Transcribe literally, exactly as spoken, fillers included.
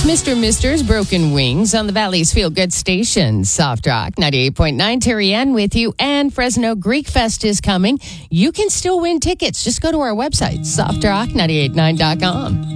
Mister Mister's Broken Wings on the Valley's Feel Good station. Soft Rock ninety-eight point nine. Terry Ann with you. And Fresno Greek Fest is coming. You can still win tickets. Just go to our website, soft rock nine eight nine dot com.